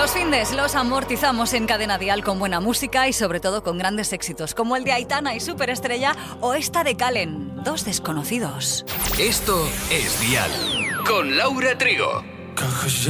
Los findes los amortizamos en Cadena Dial con buena música y sobre todo con grandes éxitos como el de Aitana y Superestrella o esta de Calen, Dos desconocidos. Esto es Dial con Laura Trigo.